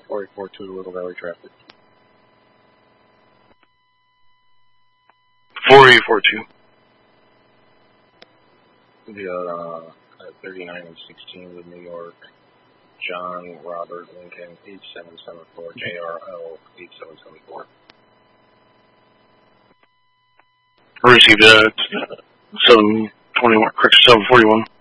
4842 Little Valley traffic. 4842. We got 39 and 16 with New York. John Robert Lincoln 8774 JRL 8774. Received 721, correct, 741.